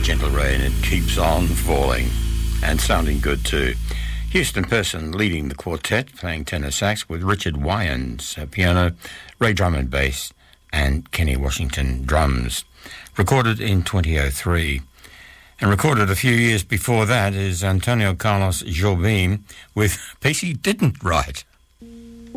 Gentle Rain. It keeps on falling and sounding good too. Houston Person leading the quartet, playing tenor sax, with Richard Wyans piano, Ray Drummond bass, and Kenny Washington drums. Recorded in 2003. And recorded a few years before that is Antonio Carlos Jobim with a piece he didn't write.